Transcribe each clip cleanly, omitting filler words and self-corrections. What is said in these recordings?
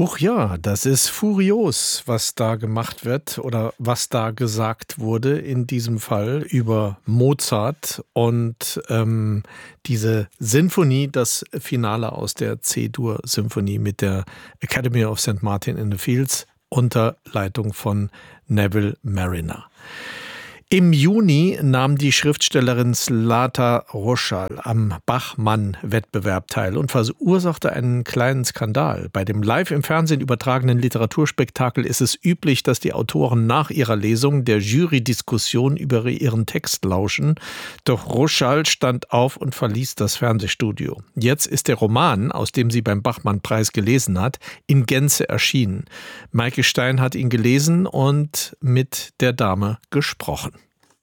Huch ja, das ist furios, was da gemacht wird oder was da gesagt wurde in diesem Fall über Mozart und diese Sinfonie, das Finale aus der C-Dur-Symphonie mit der Academy of St. Martin in the Fields unter Leitung von Neville Marriner. Im Juni nahm die Schriftstellerin Zlata Roschal am Bachmann-Wettbewerb teil und verursachte einen kleinen Skandal. Bei dem live im Fernsehen übertragenen Literaturspektakel ist es üblich, dass die Autoren nach ihrer Lesung der Jury-Diskussion über ihren Text lauschen. Doch Roschal stand auf und verließ das Fernsehstudio. Jetzt ist der Roman, aus dem sie beim Bachmann-Preis gelesen hat, in Gänze erschienen. Maike Stein hat ihn gelesen und mit der Dame gesprochen.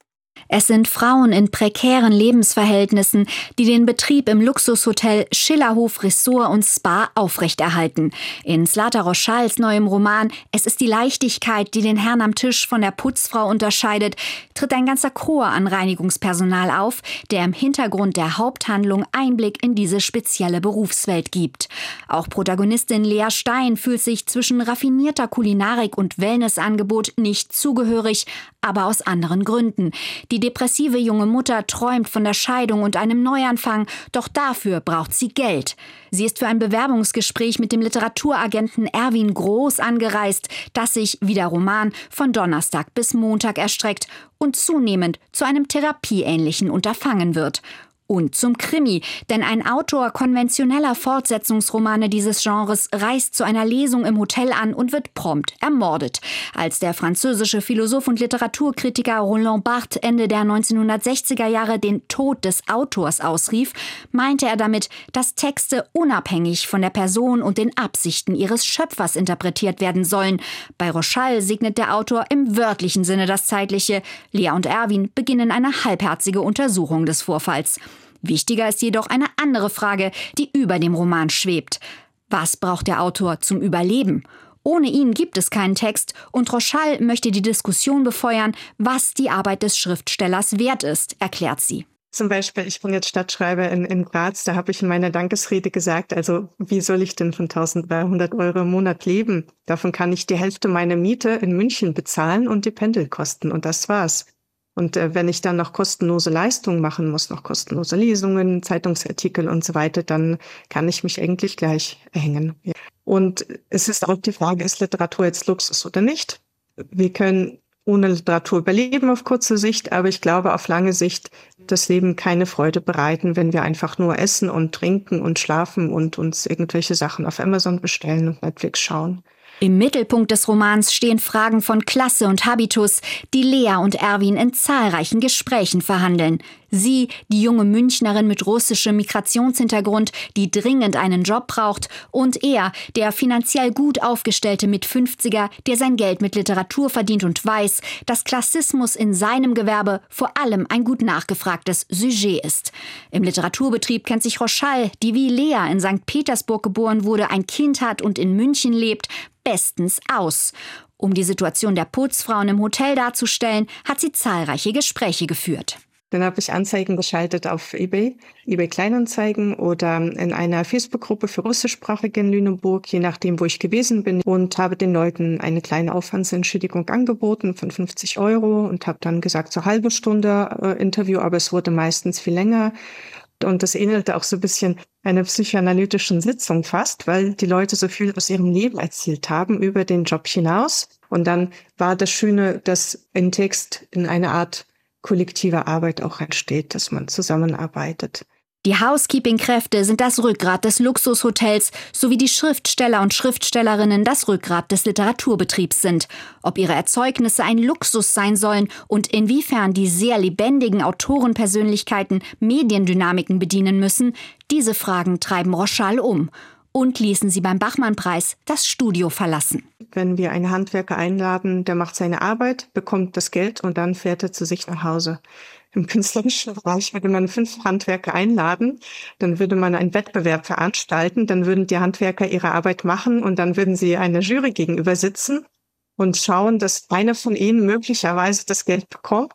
Es sind Frauen in prekären Lebensverhältnissen, die den Betrieb im Luxushotel Schillerhof Ressort und Spa aufrechterhalten. In Zlata Roschals neuem Roman »Es ist die Leichtigkeit, die den Herrn am Tisch von der Putzfrau unterscheidet« tritt ein ganzer Chor an Reinigungspersonal auf, der im Hintergrund der Haupthandlung Einblick in diese spezielle Berufswelt gibt. Auch Protagonistin Lea Stein fühlt sich zwischen raffinierter Kulinarik und Wellnessangebot nicht zugehörig, aber aus anderen Gründen. Die depressive junge Mutter träumt von der Scheidung und einem Neuanfang, doch dafür braucht sie Geld. Sie ist für ein Bewerbungsgespräch mit dem Literaturagenten Erwin Groß angereist, das sich, wie der Roman, von Donnerstag bis Montag erstreckt und zunehmend zu einem therapieähnlichen Unterfangen wird. Und zum Krimi, denn ein Autor konventioneller Fortsetzungsromane dieses Genres reist zu einer Lesung im Hotel an und wird prompt ermordet. Als der französische Philosoph und Literaturkritiker Roland Barthes Ende der 1960er Jahre den Tod des Autors ausrief, meinte er damit, dass Texte unabhängig von der Person und den Absichten ihres Schöpfers interpretiert werden sollen. Bei Roschal segnet der Autor im wörtlichen Sinne das Zeitliche. Lea und Erwin beginnen eine halbherzige Untersuchung des Vorfalls. Wichtiger ist jedoch eine andere Frage, die über dem Roman schwebt. Was braucht der Autor zum Überleben? Ohne ihn gibt es keinen Text und Roschal möchte die Diskussion befeuern, was die Arbeit des Schriftstellers wert ist, erklärt sie. Zum Beispiel, ich bin jetzt Stadtschreiber in Graz, da habe ich in meiner Dankesrede gesagt, also wie soll ich denn von 1.300 Euro im Monat leben? Davon kann ich die Hälfte meiner Miete in München bezahlen und die Pendelkosten und das war's. Und wenn ich dann noch kostenlose Leistungen machen muss, noch kostenlose Lesungen, Zeitungsartikel und so weiter, dann kann ich mich eigentlich gleich hängen. Und es ist auch die Frage, ist Literatur jetzt Luxus oder nicht? Wir können ohne Literatur überleben auf kurze Sicht, aber ich glaube auf lange Sicht das Leben keine Freude bereiten, wenn wir einfach nur essen und trinken und schlafen und uns irgendwelche Sachen auf Amazon bestellen und Netflix schauen. Im Mittelpunkt des Romans stehen Fragen von Klasse und Habitus, die Lea und Erwin in zahlreichen Gesprächen verhandeln. Sie, die junge Münchnerin mit russischem Migrationshintergrund, die dringend einen Job braucht, und er, der finanziell gut aufgestellte Mit-50er, der sein Geld mit Literatur verdient und weiß, dass Klassismus in seinem Gewerbe vor allem ein gut nachgefragtes Sujet ist. Im Literaturbetrieb kennt sich Roschal, die wie Lea in St. Petersburg geboren wurde, ein Kind hat und in München lebt, bestens aus. Um die Situation der Putzfrauen im Hotel darzustellen, hat sie zahlreiche Gespräche geführt. Dann habe ich Anzeigen geschaltet auf eBay Kleinanzeigen oder in einer Facebook-Gruppe für Russischsprachige in Lüneburg, je nachdem, wo ich gewesen bin, und habe den Leuten eine kleine Aufwandsentschädigung angeboten von 50 Euro und habe dann gesagt, so halbe Stunde Interview, aber es wurde meistens viel länger. Und das ähnelte auch so ein bisschen einer psychoanalytischen Sitzung fast, weil die Leute so viel aus ihrem Leben erzählt haben über den Job hinaus. Und dann war das Schöne, dass ein Text in einer Art kollektive Arbeit auch entsteht, dass man zusammenarbeitet. Die Housekeeping-Kräfte sind das Rückgrat des Luxushotels, sowie die Schriftsteller und Schriftstellerinnen das Rückgrat des Literaturbetriebs sind. Ob ihre Erzeugnisse ein Luxus sein sollen und inwiefern die sehr lebendigen Autorenpersönlichkeiten Mediendynamiken bedienen müssen, diese Fragen treiben Roschal um und ließen sie beim Bachmann-Preis das Studio verlassen. Wenn wir einen Handwerker einladen, der macht seine Arbeit, bekommt das Geld und dann fährt er zu sich nach Hause. Im künstlerischen Bereich würde man 5 Handwerker einladen, dann würde man einen Wettbewerb veranstalten, dann würden die Handwerker ihre Arbeit machen und dann würden sie einer Jury gegenüber sitzen und schauen, dass einer von ihnen möglicherweise das Geld bekommt.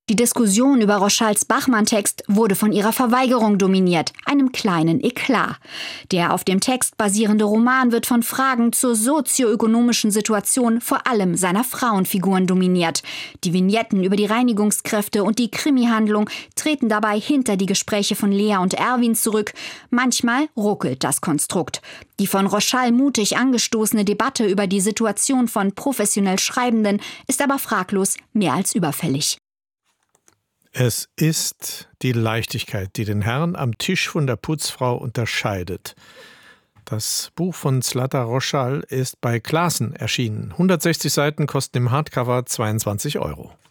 Die Diskussion über Rochals Bachmann-Text wurde von ihrer Verweigerung dominiert, einem kleinen Eklat. Der auf dem Text basierende Roman wird von Fragen zur sozioökonomischen Situation vor allem seiner Frauenfiguren dominiert. Die Vignetten über die Reinigungskräfte und die Krimihandlung treten dabei hinter die Gespräche von Lea und Erwin zurück. Manchmal ruckelt das Konstrukt. Die von Rochal mutig angestoßene Debatte über die Situation von professionell Schreibenden ist aber fraglos mehr als überfällig. Es ist die Leichtigkeit, die den Herrn am Tisch von der Putzfrau unterscheidet. Das Buch von Zlata Rochal ist bei Clasen erschienen. 160 Seiten kosten im Hardcover 22 €.